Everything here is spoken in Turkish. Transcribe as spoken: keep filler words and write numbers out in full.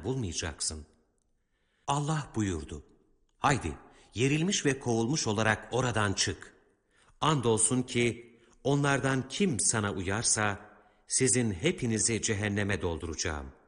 yer bulmayacaksın. Allah buyurdu, haydi yerilmiş ve kovulmuş olarak oradan çık. Andolsun ki onlardan kim sana uyarsa sizin hepinizi cehenneme dolduracağım.